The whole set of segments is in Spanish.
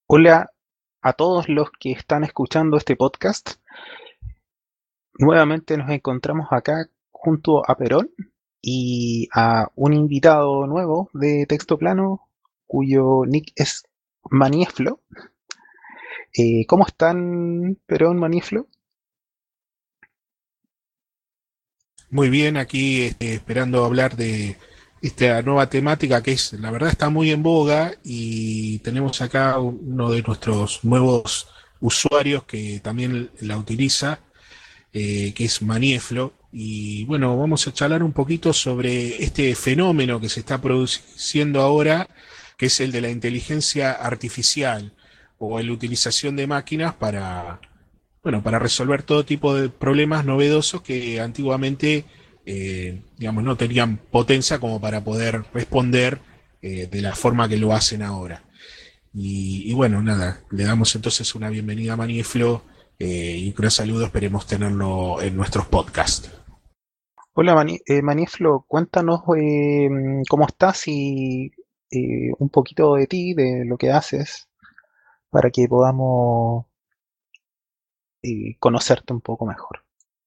Hola a todos los que están escuchando este podcast. Nuevamente nos encontramos acá junto a Perón y a un invitado nuevo de Texto Plano, cuyo nick es Manieflo. ¿Cómo están, Perón, Manieflo? Muy bien, aquí esperando hablar de esta nueva temática que es, la verdad está muy en boga y tenemos acá uno de nuestros nuevos usuarios que también la utiliza, que es Manieflo. Y bueno, vamos a charlar un poquito sobre este fenómeno que se está produciendo ahora, que es el de la inteligencia artificial o la utilización de máquinas para resolver todo tipo de problemas novedosos que antiguamente, digamos, no tenían potencia como para poder responder de la forma que lo hacen ahora. Y bueno, nada, le damos entonces una bienvenida a Manieflo y un gran saludo, esperemos tenerlo en nuestros podcasts. Hola, Manieflo, cuéntanos cómo estás y un poquito de ti, de lo que haces, para que podamos conocerte un poco mejor.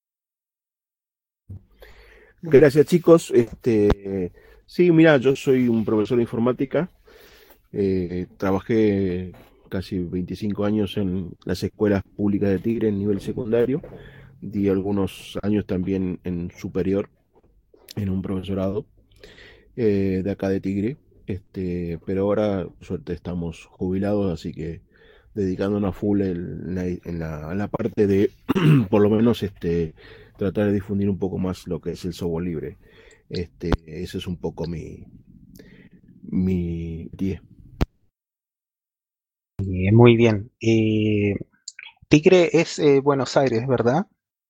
Gracias, chicos. Sí, mira, yo soy un profesor de informática. Trabajé casi 25 años en las escuelas públicas de Tigre en nivel secundario. Di algunos años también en superior, en un profesorado de acá de Tigre. Pero ahora, por suerte, estamos jubilados, así que dedicándonos a full en la parte de, por lo menos, tratar de difundir un poco más lo que es el software libre. Ese es un poco mi 10. Muy bien. Tigre es Buenos Aires, ¿verdad?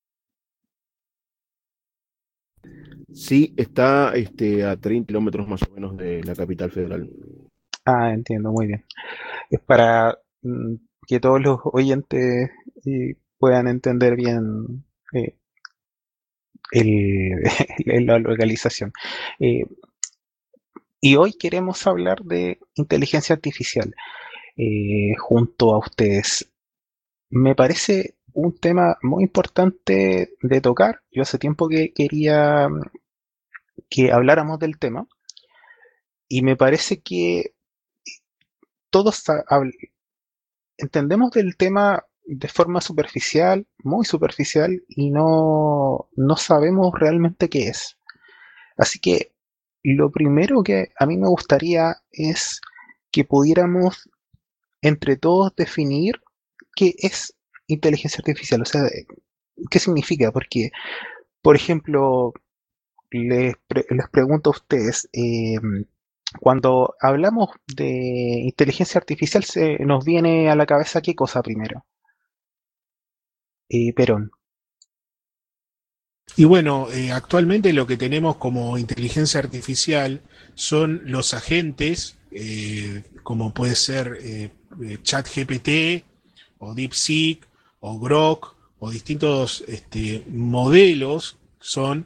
Sí, está a 30 kilómetros más o menos de la capital federal. Ah, entiendo, muy bien. Es para que todos los oyentes puedan entender bien eh, el- la localización. Eh, y hoy queremos hablar de inteligencia artificial junto a ustedes. Me parece un tema muy importante de tocar. Yo hace tiempo que quería que habláramos del tema y me parece que todos entendemos del tema de forma superficial, muy superficial, y no sabemos realmente qué es. Así que lo primero que a mí me gustaría es que pudiéramos entre todos definir qué es inteligencia artificial, o sea, qué significa, porque, por ejemplo, les pregunto a ustedes, cuando hablamos de inteligencia artificial, se nos viene a la cabeza qué cosa primero. Perón. Y bueno, actualmente lo que tenemos como inteligencia artificial son los agentes, como puede ser ChatGPT o DeepSeek o Grok o distintos modelos son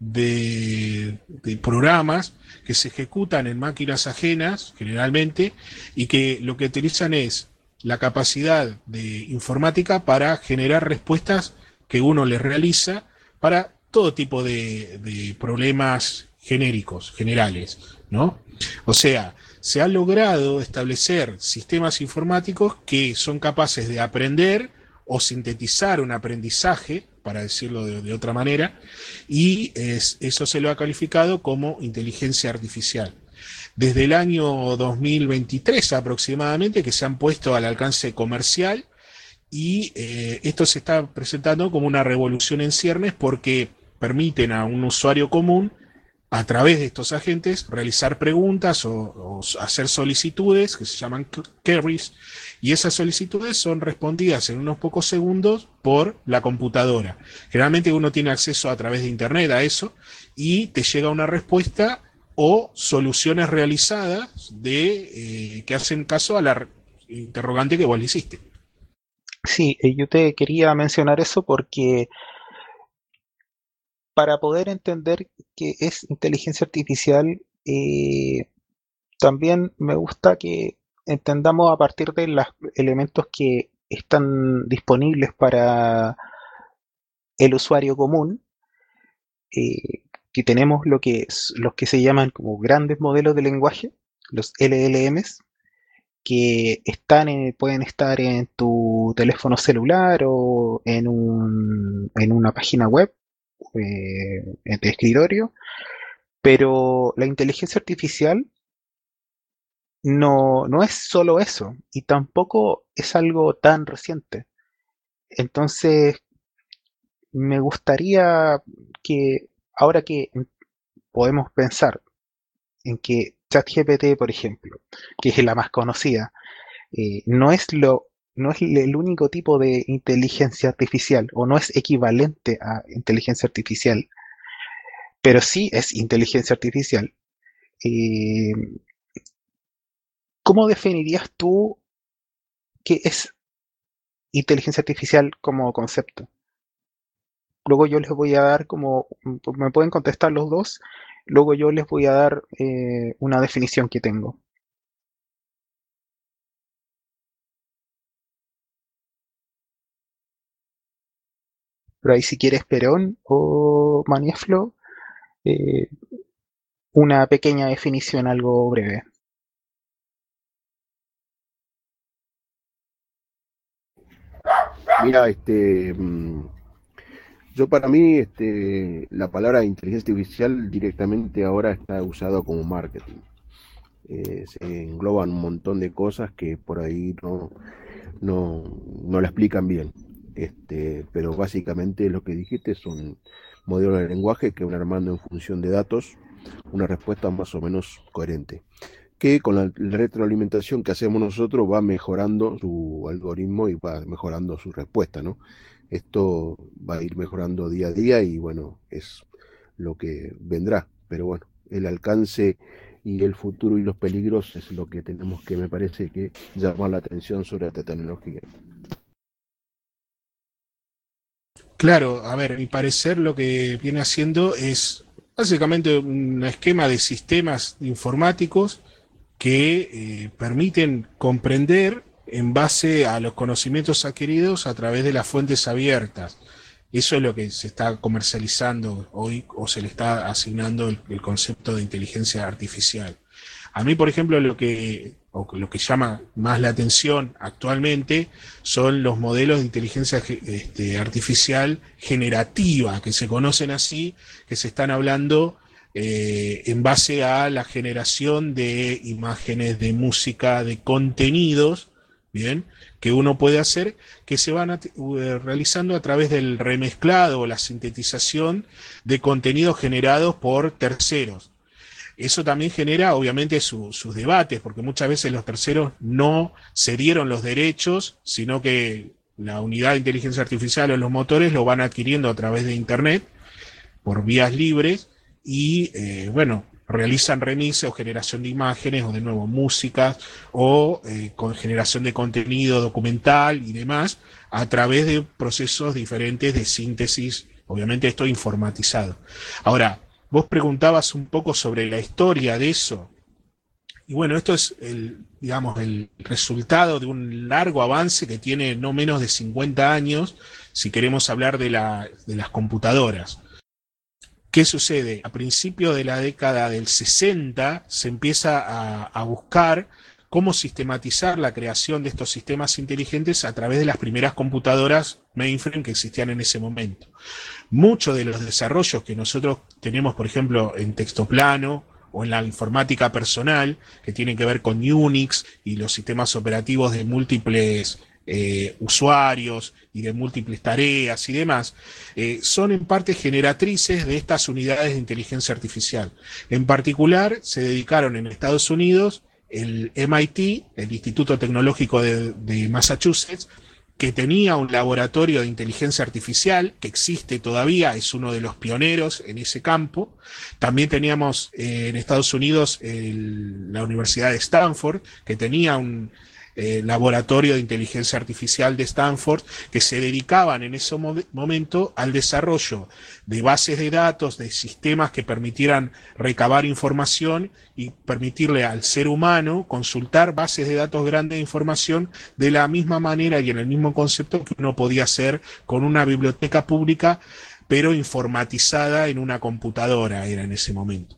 de programas que se ejecutan en máquinas ajenas generalmente y que lo que utilizan es la capacidad de informática para generar respuestas que uno les realiza para todo tipo de problemas genéricos, generales, ¿no? O sea, se ha logrado establecer sistemas informáticos que son capaces de aprender o sintetizar un aprendizaje, para decirlo de otra manera, y eso se lo ha calificado como inteligencia artificial. Desde el año 2023 aproximadamente, que se han puesto al alcance comercial, y esto se está presentando como una revolución en ciernes porque permiten a un usuario común, a través de estos agentes, realizar preguntas o hacer solicitudes que se llaman queries, y esas solicitudes son respondidas en unos pocos segundos por la computadora. Generalmente uno tiene acceso a través de internet a eso y te llega una respuesta o soluciones realizadas que hacen caso a la interrogante que vos le hiciste. Sí, yo te quería mencionar eso porque para poder entender qué es inteligencia artificial, también me gusta que entendamos a partir de los elementos que están disponibles para el usuario común, que tenemos los que se llaman como grandes modelos de lenguaje, los LLMs, que pueden estar en tu teléfono celular o en una página web en tu escritorio, pero la inteligencia artificial no es solo eso y tampoco es algo tan reciente. Entonces, me gustaría que ahora que podemos pensar en que ChatGPT, por ejemplo, que es la más conocida, no es no es el único tipo de inteligencia artificial o no es equivalente a inteligencia artificial, pero sí es inteligencia artificial. Eh, ¿Cómo definirías tú qué es inteligencia artificial como concepto? Luego yo les voy a dar me pueden contestar los dos, luego yo les voy a dar una definición que tengo. Pero ahí si quieres Perón o Manieflo, eh, una pequeña definición algo breve. Mira, yo para mí, la palabra inteligencia artificial directamente ahora está usada como marketing. Se engloban un montón de cosas que por ahí no, no la explican bien. Pero básicamente lo que dijiste son modelos de lenguaje que van armando en función de datos una respuesta más o menos coherente, que con la retroalimentación que hacemos nosotros va mejorando su algoritmo y va mejorando su respuesta, ¿no? Esto va a ir mejorando día a día y bueno, es lo que vendrá, pero bueno, el alcance y el futuro y los peligros es lo que tenemos que, me parece, que llamar la atención sobre esta tecnología. Claro, a ver, a mi parecer lo que viene haciendo es básicamente un esquema de sistemas informáticos que permiten comprender en base a los conocimientos adquiridos a través de las fuentes abiertas. Eso es lo que se está comercializando hoy o se le está asignando el concepto de inteligencia artificial. A mí, por ejemplo, lo que llama más la atención actualmente son los modelos de inteligencia artificial generativa, que se conocen así, que se están hablando en base a la generación de imágenes, de música, de contenidos, ¿bien? Que uno puede hacer, que se van realizando a través del remezclado o la sintetización de contenidos generados por terceros. Eso también genera, obviamente, sus debates, porque muchas veces los terceros no cedieron los derechos, sino que la unidad de inteligencia artificial o los motores lo van adquiriendo a través de Internet por vías libres y, bueno, realizan remixes o generación de imágenes o de nuevo músicas o con generación de contenido documental y demás a través de procesos diferentes de síntesis, obviamente esto informatizado. Ahora, vos preguntabas un poco sobre la historia de eso. Y bueno, esto es digamos, el resultado de un largo avance que tiene no menos de 50 años, si queremos hablar de las computadoras. ¿Qué sucede? A principios de la década del 60 se empieza a buscar cómo sistematizar la creación de estos sistemas inteligentes a través de las primeras computadoras mainframe que existían en ese momento. Muchos de los desarrollos que nosotros tenemos, por ejemplo, en texto plano o en la informática personal, que tienen que ver con Unix y los sistemas operativos de múltiples usuarios y de múltiples tareas y demás, son en parte generatrices de estas unidades de inteligencia artificial. En particular, se dedicaron en Estados Unidos el MIT, el Instituto Tecnológico de Massachusetts, que tenía un laboratorio de inteligencia artificial, que existe todavía, es uno de los pioneros en ese campo. También teníamos en Estados Unidos la Universidad de Stanford, que tenía laboratorio de inteligencia artificial de Stanford, que se dedicaban en ese momento al desarrollo de bases de datos, de sistemas que permitieran recabar información y permitirle al ser humano consultar bases de datos grandes de información de la misma manera y en el mismo concepto que uno podía hacer con una biblioteca pública, pero informatizada en una computadora, era en ese momento.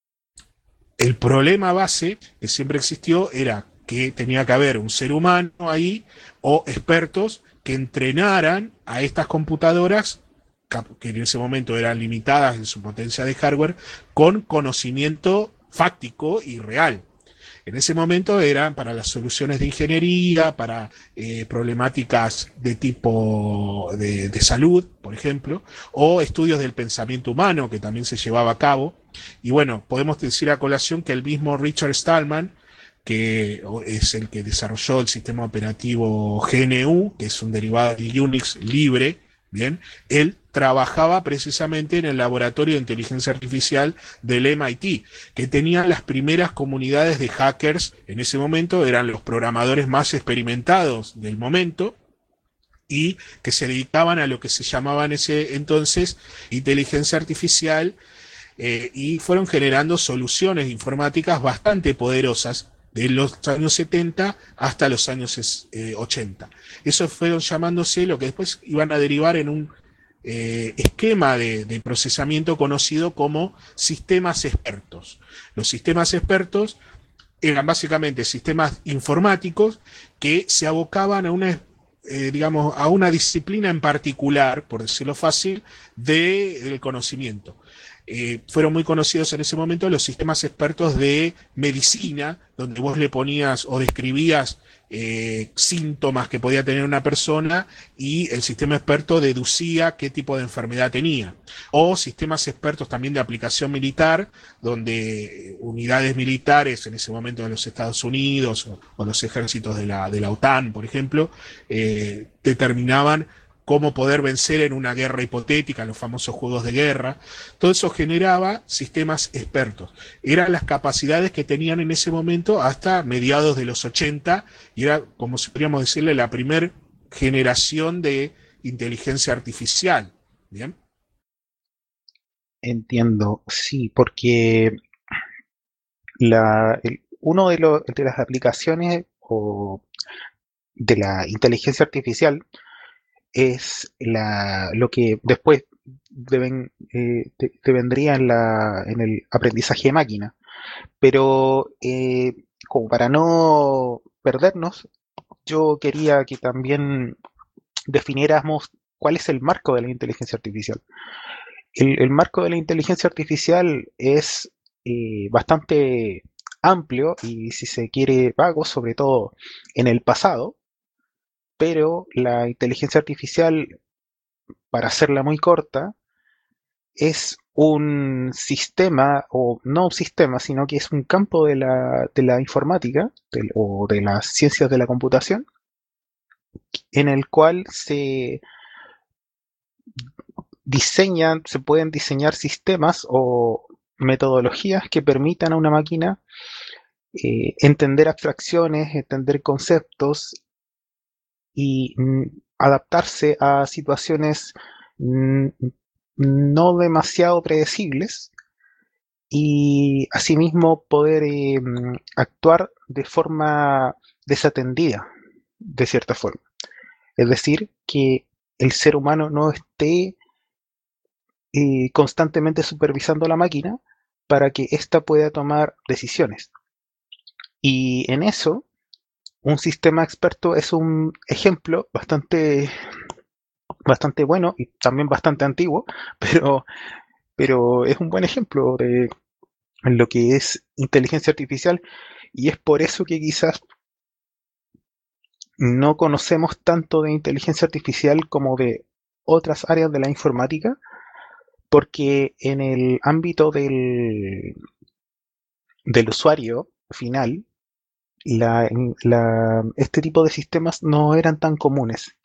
El problema base que siempre existió era que tenía que haber un ser humano ahí o expertos que entrenaran a estas computadoras, que en ese momento eran limitadas en su potencia de hardware, con conocimiento fáctico y real. En ese momento eran para las soluciones de ingeniería, para problemáticas de tipo de salud, por ejemplo, o estudios del pensamiento humano, que también se llevaba a cabo. Y bueno, podemos decir a colación que el mismo Richard Stallman, que es el que desarrolló el sistema operativo GNU, que es un derivado de Unix libre, bien, él trabajaba precisamente en el laboratorio de inteligencia artificial del MIT, que tenía las primeras comunidades de hackers en ese momento, eran los programadores más experimentados del momento y que se dedicaban a lo que se llamaba en ese entonces inteligencia artificial, y fueron generando soluciones informáticas bastante poderosas de los años 70 hasta los años 80. Eso fueron llamándose lo que después iban a derivar en un esquema de procesamiento conocido como sistemas expertos. Los sistemas expertos eran básicamente sistemas informáticos que se abocaban a una, digamos, a una disciplina en particular, por decirlo fácil, del conocimiento. Fueron muy conocidos en ese momento los sistemas expertos de medicina, donde vos le ponías o describías síntomas que podía tener una persona y el sistema experto deducía qué tipo de enfermedad tenía. O sistemas expertos también de aplicación militar, donde unidades militares en ese momento de los Estados Unidos o los ejércitos de la OTAN, por ejemplo, determinaban cómo poder vencer en una guerra hipotética, los famosos juegos de guerra. Todo eso generaba sistemas expertos. Eran las capacidades que tenían en ese momento hasta mediados de los 80 y era, como podríamos decirle, la primer generación de inteligencia artificial. ¿Bien? Entiendo, sí, porque uno de las aplicaciones o de la inteligencia artificial es lo que después te vendría en el aprendizaje de máquina. Pero como para no perdernos, yo quería que también definiéramos cuál es el marco de la inteligencia artificial. El marco de la inteligencia artificial es bastante amplio y, si se quiere, vago, sobre todo en el pasado, pero la inteligencia artificial, para hacerla muy corta, es un sistema, o no un sistema, sino que es un campo de la informática o de las ciencias de la computación, en el cual se pueden diseñar sistemas o metodologías que permitan a una máquina entender abstracciones, entender conceptos y adaptarse a situaciones no demasiado predecibles y asimismo poder actuar de forma desatendida, de cierta forma. Es decir, que el ser humano no esté constantemente supervisando la máquina para que ésta pueda tomar decisiones. Y en eso, un sistema experto es un ejemplo bastante bueno y también bastante antiguo, pero es un buen ejemplo de lo que es inteligencia artificial, y es por eso que quizás no conocemos tanto de inteligencia artificial como de otras áreas de la informática, porque en el ámbito del usuario final, este tipo de sistemas no eran tan comunes.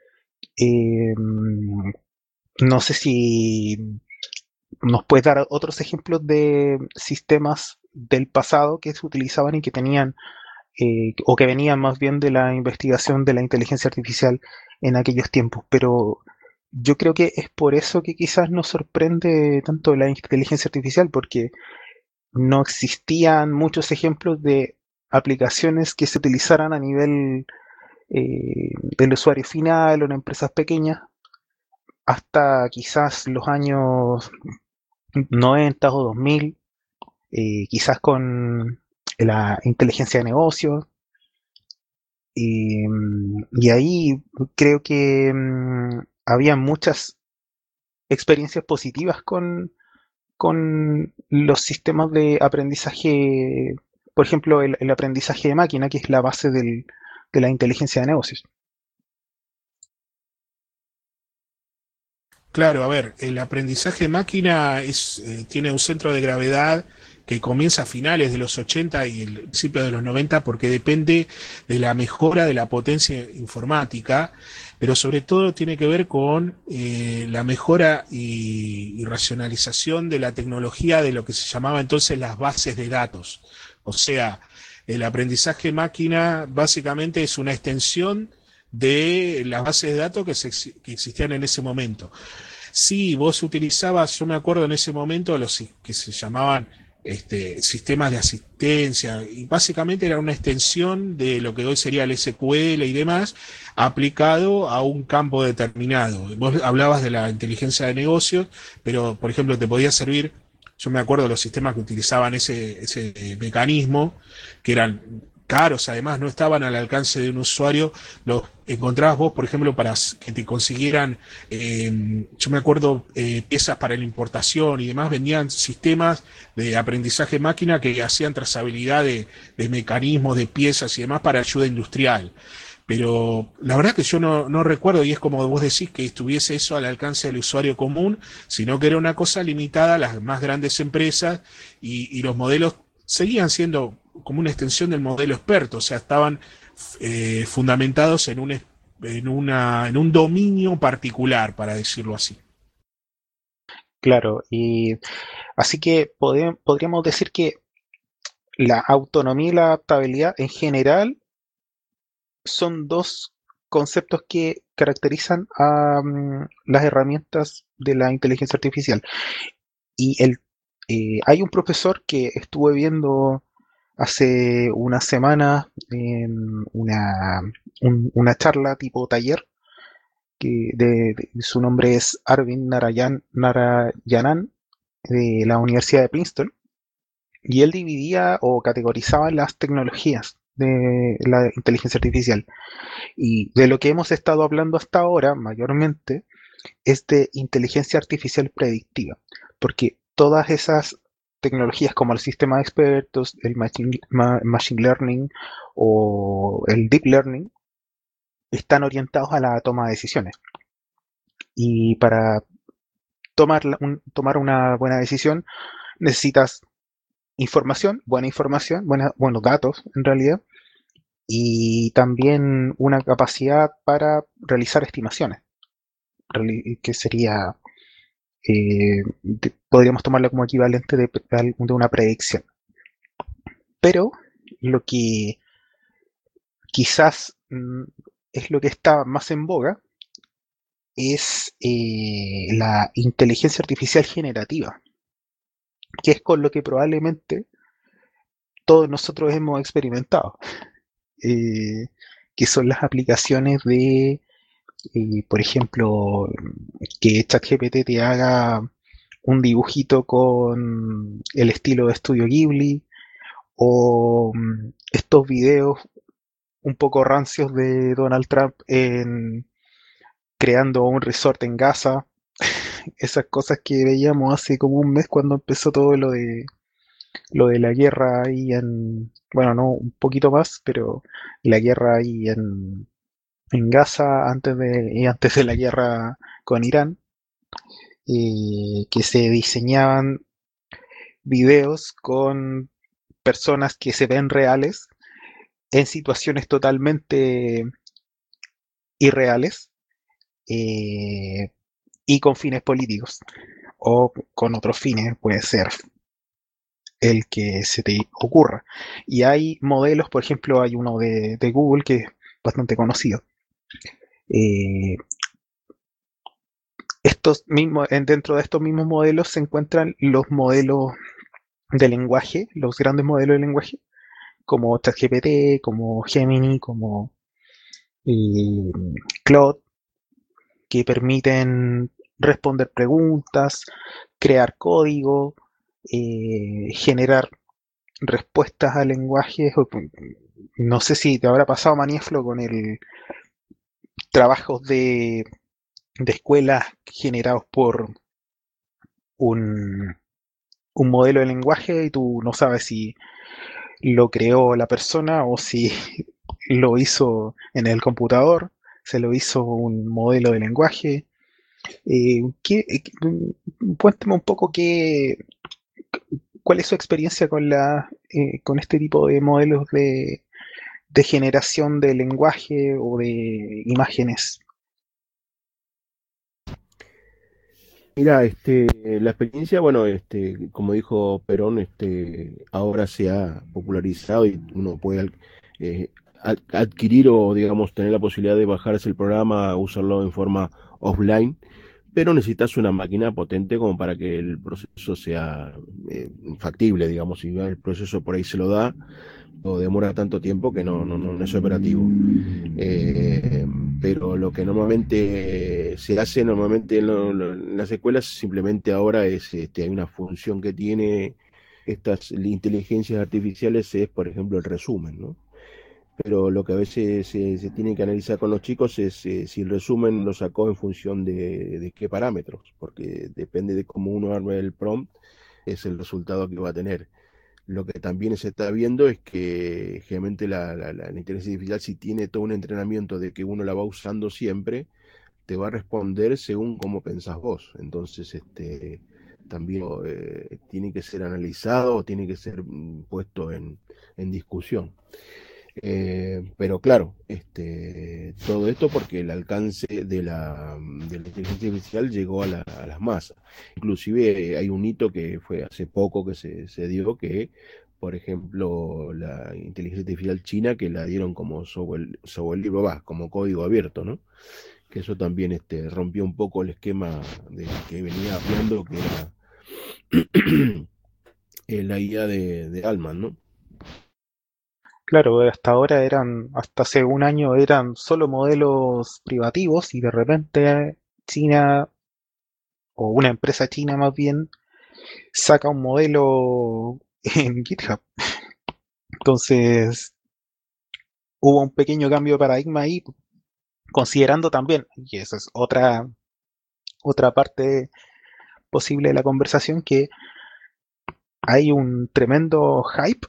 No sé si nos puedes dar otros ejemplos de sistemas del pasado que se utilizaban y que tenían o que venían más bien de la investigación de la inteligencia artificial en aquellos tiempos. Pero yo creo que es por eso que quizás nos sorprende tanto la inteligencia artificial, porque no existían muchos ejemplos de aplicaciones que se utilizaran a nivel del usuario final o en empresas pequeñas hasta quizás los años 90 o 2000, quizás con la inteligencia de negocios. Y ahí creo que había muchas experiencias positivas con los sistemas de aprendizaje, por ejemplo, el aprendizaje de máquina, que es la base de la inteligencia de negocios. Claro, a ver, el aprendizaje de máquina tiene un centro de gravedad que comienza a finales de los 80 y el principio de los 90 porque depende de la mejora de la potencia informática, pero sobre todo tiene que ver con la mejora y racionalización de la tecnología de lo que se llamaba entonces las bases de datos. O sea, el aprendizaje de máquina básicamente es una extensión de las bases de datos que existían en ese momento. Sí, vos utilizabas, yo me acuerdo en ese momento, los que se llamaban sistemas de asistencia, y básicamente era una extensión de lo que hoy sería el SQL y demás, aplicado a un campo determinado. Vos hablabas de la inteligencia de negocios, pero por ejemplo te podía servir, yo me acuerdo de los sistemas que utilizaban ese mecanismo, que eran caros, además no estaban al alcance de un usuario, los encontrabas vos, por ejemplo, para que te consiguieran, yo me acuerdo, piezas para la importación y demás, vendían sistemas de aprendizaje máquina que hacían trazabilidad de mecanismos, de piezas y demás para ayuda industrial. Pero la verdad que yo no recuerdo, y es como vos decís, que estuviese eso al alcance del usuario común, sino que era una cosa limitada a las más grandes empresas y los modelos seguían siendo como una extensión del modelo experto, o sea, estaban fundamentados en un dominio particular, para decirlo así. Claro, y así que podríamos decir que la autonomía y la adaptabilidad en general son dos conceptos que caracterizan a las herramientas de la inteligencia artificial. Y hay un profesor que estuve viendo hace unas semanas en una charla tipo taller, su nombre es Arvind Narayanan, de la Universidad de Princeton, y él dividía o categorizaba las tecnologías de la inteligencia artificial. Y de lo que hemos estado hablando hasta ahora, mayormente, es de inteligencia artificial predictiva, porque todas esas tecnologías como el sistema de expertos, el machine learning o el deep learning están orientados a la toma de decisiones. Y para tomar una buena decisión necesitas información, buenos datos en realidad, y también una capacidad para realizar estimaciones, que sería, podríamos tomarla como equivalente de una predicción. Pero lo que quizás es lo que está más en boga es la inteligencia artificial generativa, que es con lo que probablemente todos nosotros hemos experimentado, eh, que son las aplicaciones de, por ejemplo, que ChatGPT te haga un dibujito con el estilo de Estudio Ghibli, o estos videos un poco rancios de Donald Trump creando un resort en Gaza, esas cosas que veíamos hace como un mes cuando empezó todo lo de la guerra ahí bueno, no un poquito más, pero la guerra ahí en Gaza antes de la guerra con Irán, que se diseñaban videos con personas que se ven reales en situaciones totalmente irreales, eh, y con fines políticos o con otros fines, puede ser el que se te ocurra. Y hay modelos, por ejemplo, hay uno de Google que es bastante conocido. Eh, dentro de estos mismos modelos se encuentran los modelos de lenguaje, los grandes modelos de lenguaje, como ChatGPT, como Gemini, como eh, Claude, que permiten responder preguntas, crear código, generar respuestas a lenguajes. No sé si te habrá pasado, Manieflo, con el trabajos de escuelas generados por un, un modelo de lenguaje y tú no sabes si lo creó la persona o si lo hizo en el computador, se lo hizo un modelo de lenguaje. Cuéntame un poco cuál es su experiencia con este tipo de modelos de generación de lenguaje o de imágenes. Mira, la experiencia, bueno, como dijo Perón, ahora se ha popularizado y uno puede eh, adquirir o, digamos, tener la posibilidad de bajarse el programa, usarlo en forma offline, pero necesitas una máquina potente como para que el proceso sea factible, digamos, si el proceso por ahí se lo da o demora tanto tiempo que no es operativo. Eh, pero lo que normalmente se hace normalmente en las escuelas simplemente ahora es, hay una función que tiene estas inteligencias artificiales es, por ejemplo, el resumen, ¿no? Pero lo que a veces se tiene que analizar con los chicos es si el resumen lo sacó en función de qué parámetros, porque depende de cómo uno arme el prompt, es el resultado que va a tener. Lo que también se está viendo es que generalmente la inteligencia artificial, si tiene todo un entrenamiento de que uno la va usando siempre, te va a responder según cómo pensás vos. Entonces, también tiene que ser analizado o tiene que ser puesto en discusión. Pero claro, todo esto porque el alcance de la inteligencia artificial llegó a las masas. Inclusive hay un hito que fue hace poco que se dio que, por ejemplo, la inteligencia artificial china que la dieron como software libre, como código abierto, ¿no? Que eso también rompió un poco el esquema de que venía hablando, que era la IA de Altman, ¿no? Claro, hasta hace un año eran solo modelos privativos y de repente China, o una empresa china más bien, saca un modelo en GitHub. Entonces hubo un pequeño cambio de paradigma ahí, considerando también, y esa es otra parte posible de la conversación, que hay un tremendo hype,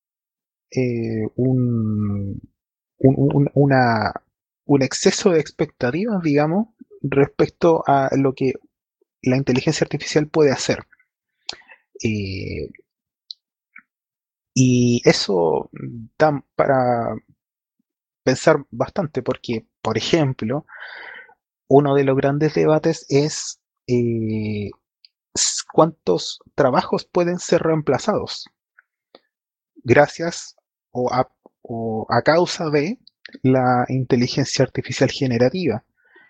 un un exceso de expectativas, digamos, respecto a lo que la inteligencia artificial puede hacer. Eh, y eso da para pensar bastante, porque, por ejemplo, uno de los grandes debates es cuántos trabajos pueden ser reemplazados gracias o a causa de la inteligencia artificial generativa.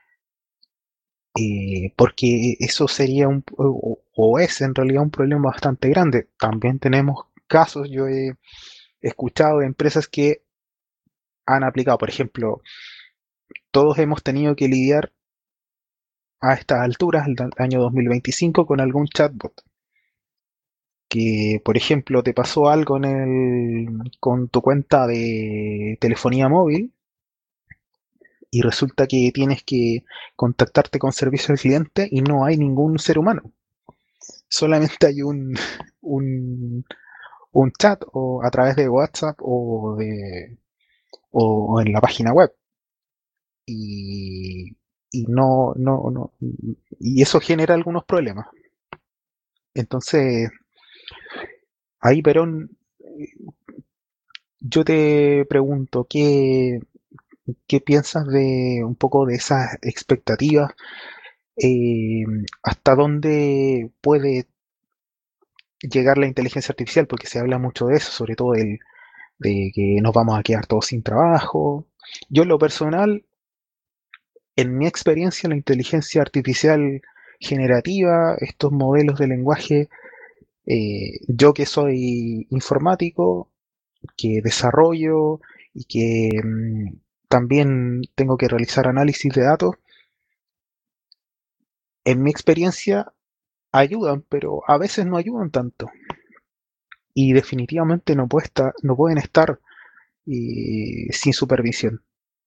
Porque eso sería o es en realidad un problema bastante grande. También tenemos casos, yo he escuchado de empresas que han aplicado, por ejemplo, todos hemos tenido que lidiar a estas alturas, el año 2025, con algún chatbot. Que, por ejemplo, te pasó algo con tu cuenta de telefonía móvil y resulta que tienes que contactarte con servicio al cliente y no hay ningún ser humano. Solamente hay un, un chat o a través de WhatsApp o en la página web. Y, y y eso genera algunos problemas. Entonces, ahí, Perón, yo te pregunto, ¿qué piensas de un poco de esas expectativas? ¿Hasta dónde puede llegar la inteligencia artificial, porque se habla mucho de eso, sobre todo de que nos vamos a quedar todos sin trabajo. Yo en lo personal, en mi experiencia, la inteligencia artificial generativa, estos modelos de lenguaje, yo que soy informático, que desarrollo y que también tengo que realizar análisis de datos, en mi experiencia ayudan, pero a veces no ayudan tanto. Y definitivamente no pueden estar sin supervisión.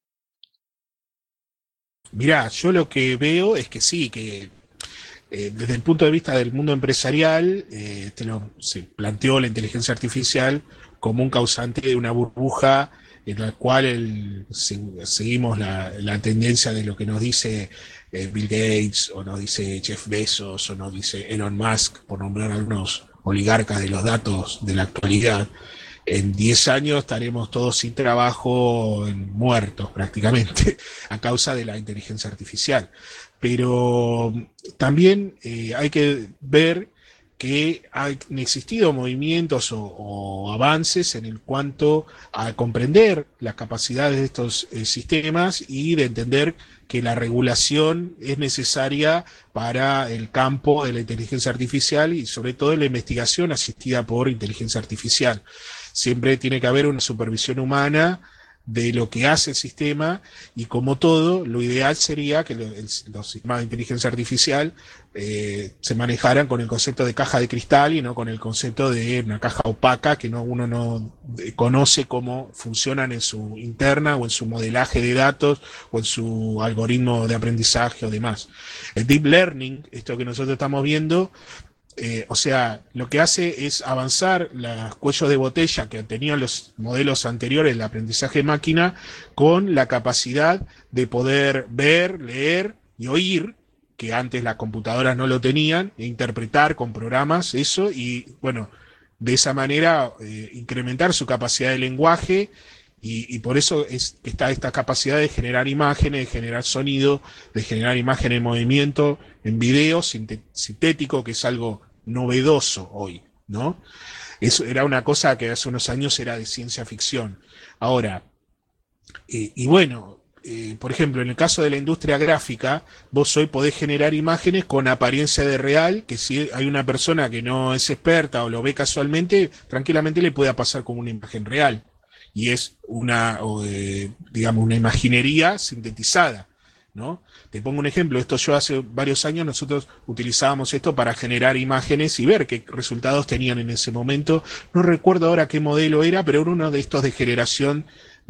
Mirá, yo lo que veo es que sí, que desde el punto de vista del mundo empresarial, se planteó la inteligencia artificial como un causante de una burbuja en la cual seguimos la tendencia de lo que nos dice Bill Gates, o nos dice Jeff Bezos, o nos dice Elon Musk, por nombrar algunos oligarcas de los datos de la actualidad. En 10 años estaremos todos sin trabajo, muertos prácticamente, a causa de la inteligencia artificial. Pero también hay que ver que han existido movimientos o avances en el cuanto a comprender las capacidades de estos sistemas y de entender que la regulación es necesaria para el campo de la inteligencia artificial y sobre todo la investigación asistida por inteligencia artificial. Siempre tiene que haber una supervisión humana de lo que hace el sistema, y como todo, lo ideal sería que los sistemas de inteligencia artificial se manejaran con el concepto de caja de cristal y no con el concepto de una caja opaca que uno no conoce cómo funcionan en su interna o en su modelaje de datos o en su algoritmo de aprendizaje o demás. El deep learning, esto que nosotros estamos viendo, o sea, lo que hace es avanzar los cuellos de botella que tenían los modelos anteriores del aprendizaje máquina, con la capacidad de poder ver, leer y oír, que antes las computadoras no lo tenían, e interpretar con programas eso, y bueno, de esa manera incrementar su capacidad de lenguaje. Y por eso está esta capacidad de generar imágenes, de generar sonido, de generar imágenes en movimiento, en video sintético, que es algo novedoso hoy, ¿no? Eso era una cosa que hace unos años era de ciencia ficción. Ahora, y bueno, por ejemplo, en el caso de la industria gráfica, vos hoy podés generar imágenes con apariencia de real, que si hay una persona que no es experta o lo ve casualmente, tranquilamente le pueda pasar como una imagen real. Y es digamos, una imaginería sintetizada, ¿no? Te pongo un ejemplo, esto yo hace varios años nosotros utilizábamos esto para generar imágenes y ver qué resultados tenían en ese momento. No recuerdo ahora qué modelo era, pero era uno de estos de generación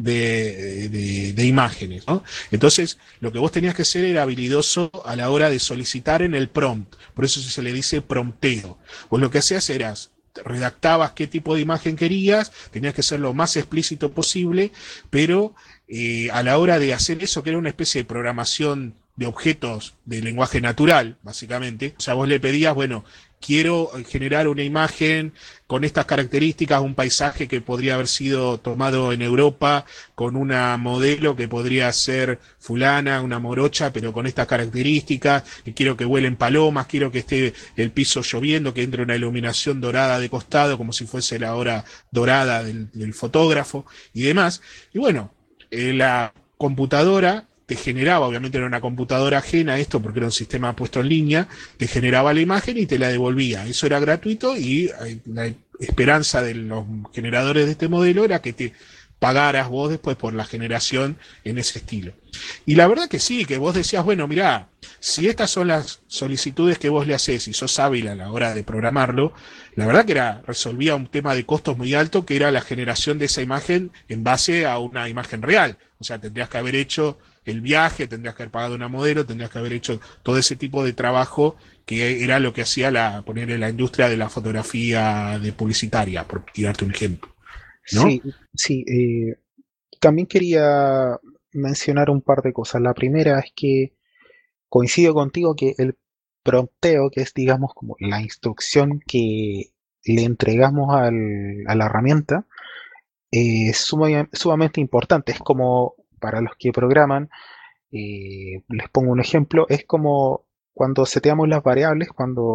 de imágenes, ¿no? Entonces, lo que vos tenías que ser era habilidoso a la hora de solicitar en el prompt, por eso se le dice prompteo. Vos lo que hacías era redactabas qué tipo de imagen querías, tenías que ser lo más explícito posible, pero a la hora de hacer eso, que era una especie de programación de objetos de lenguaje natural, básicamente, o sea, vos le pedías, bueno, quiero generar una imagen con estas características, un paisaje que podría haber sido tomado en Europa, con una modelo que podría ser fulana, una morocha, pero con estas características, que quiero que vuelen palomas, quiero que esté el piso lloviendo, que entre una iluminación dorada de costado, como si fuese la hora dorada del fotógrafo y demás. Y bueno, la computadora te generaba, obviamente era una computadora ajena a esto porque era un sistema puesto en línea, te generaba la imagen y te la devolvía. Eso era gratuito, y la esperanza de los generadores de este modelo era que te pagaras vos después por la generación en ese estilo. Y la verdad que sí, que vos decías, bueno, mirá, si estas son las solicitudes que vos le hacés y sos hábil a la hora de programarlo, la verdad que resolvía un tema de costos muy alto, que era la generación de esa imagen en base a una imagen real. O sea, tendrías que haber hecho el viaje, tendrías que haber pagado una modelo, tendrías que haber hecho todo ese tipo de trabajo, que era lo que hacía ponerle la industria de la fotografía de publicitaria, por tirarte un ejemplo, ¿no? Sí, sí. También quería mencionar un par de cosas. La primera es que coincido contigo que el prompteo, que es, digamos, como la instrucción que le entregamos a la herramienta, es sumamente importante. Es como para los que programan, les pongo un ejemplo, es como cuando seteamos las variables, cuando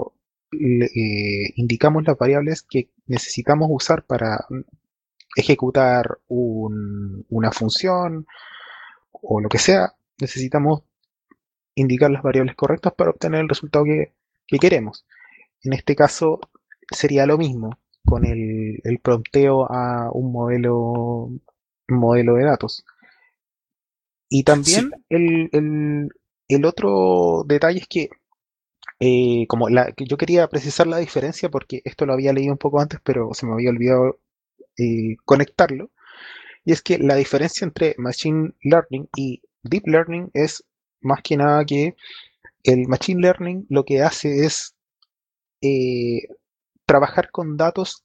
indicamos las variables que necesitamos usar para ejecutar una función o lo que sea, necesitamos indicar las variables correctas para obtener el resultado que queremos. En este caso sería lo mismo con el prompteo a un modelo de datos. Y Sí, también el otro detalle es que, que yo quería precisar la diferencia porque esto lo había leído un poco antes, pero se me había olvidado conectarlo. Y es que la diferencia entre Machine Learning y Deep Learning es más que nada que el Machine Learning lo que hace es eh, trabajar con datos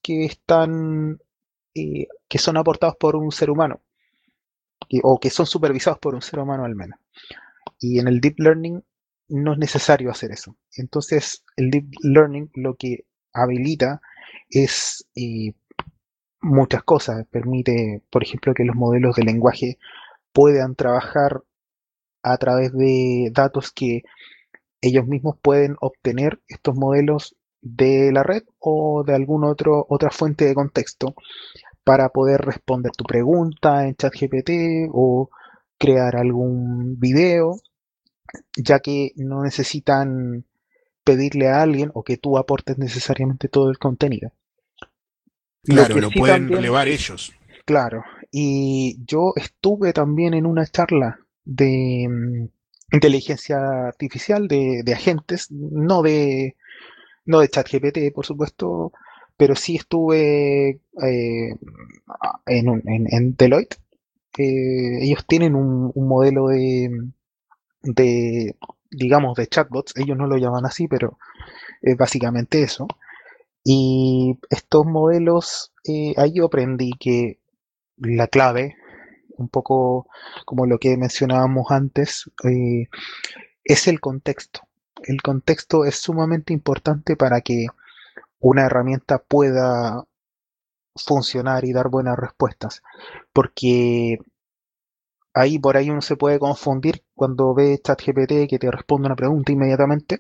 que son aportados por un ser humano, o que son supervisados por un ser humano al menos. Y en el Deep Learning no es necesario hacer eso. Entonces, el Deep Learning lo que habilita es muchas cosas. Permite, por ejemplo, que los modelos de lenguaje puedan trabajar a través de datos que ellos mismos pueden obtener estos modelos de la red o de alguna otra fuente de contexto para poder responder tu pregunta en ChatGPT o crear algún video, ya que no necesitan pedirle a alguien o que tú aportes necesariamente todo el contenido. Lo claro, que lo sí pueden también, relevar ellos. claro, y yo estuve también en una charla de inteligencia artificial de agentes, no de ChatGPT, por supuesto, pero sí estuve en Deloitte. Ellos tienen un modelo de, digamos, de chatbots, ellos no lo llaman así, pero es básicamente eso. Y estos modelos, ahí yo aprendí que la clave, un poco como lo que mencionábamos antes, es el contexto. El contexto es sumamente importante para que una herramienta pueda funcionar y dar buenas respuestas. Porque ahí por ahí uno se puede confundir cuando ve ChatGPT que te responde una pregunta inmediatamente,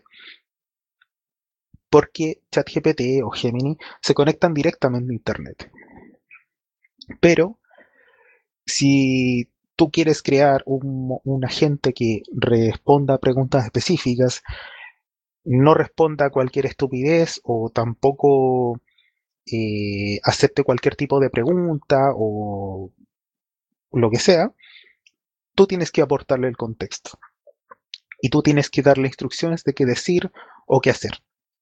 porque ChatGPT o Gemini se conectan directamente a Internet. Pero si tú quieres crear un agente que responda a preguntas específicas, no responda a cualquier estupidez o tampoco acepte cualquier tipo de pregunta o lo que sea, tú tienes que aportarle el contexto y tú tienes que darle instrucciones de qué decir o qué hacer.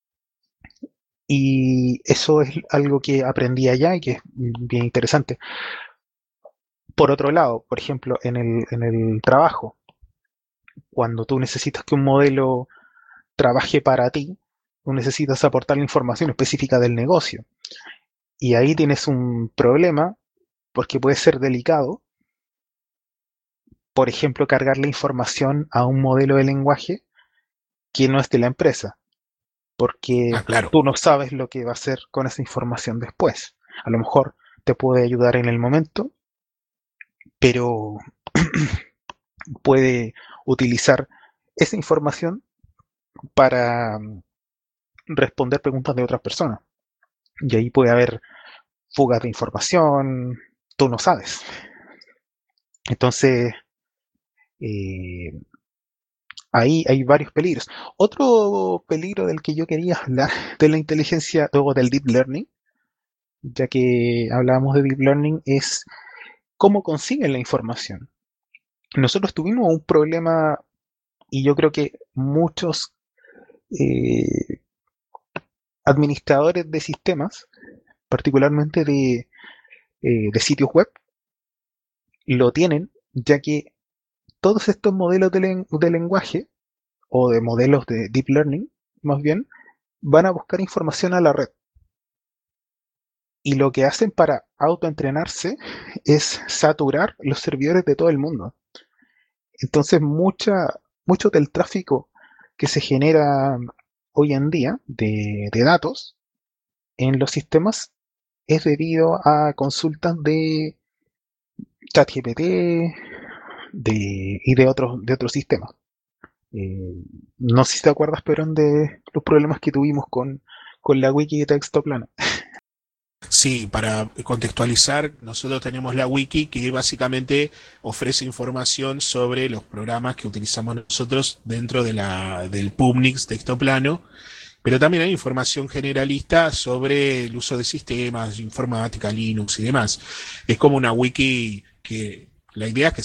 Y eso es algo que aprendí allá y que es bien interesante. Por otro lado, por ejemplo, en el trabajo, cuando tú necesitas que un modelo trabaje para ti, tú necesitas aportar la información específica del negocio. Y ahí tienes un problema porque puede ser delicado, por ejemplo, cargarle información a un modelo de lenguaje que no es de la empresa, Ah, porque claro. tú no sabes lo que va a hacer con esa información después. A lo mejor te puede ayudar en el momento, pero puede utilizar esa información para responder preguntas de otras personas. Y ahí puede haber fugas de información, tú no sabes. Entonces, eh, ahí hay varios peligros. Otro peligro del que yo quería hablar de la inteligencia o del deep learning, ya que hablábamos de deep learning, es cómo consiguen la información. Nosotros tuvimos un problema y yo creo que muchos eh, administradores de sistemas, particularmente de sitios web, lo tienen, ya que todos estos modelos de lenguaje o de modelos de deep learning, más bien, van a buscar información a la red. Y lo que hacen para autoentrenarse es saturar los servidores de todo el mundo. Entonces, mucho del tráfico que se genera hoy en día de datos en los sistemas es debido a consultas de ChatGPT y de otros sistemas. No sé si te acuerdas, pero de los problemas que tuvimos con la wiki de texto plano. Sí, para contextualizar, nosotros tenemos la wiki que básicamente ofrece información sobre los programas que utilizamos nosotros dentro del Publix texto plano, pero también hay información generalista sobre el uso de sistemas, informática, Linux y demás. Es como una wiki que la idea es que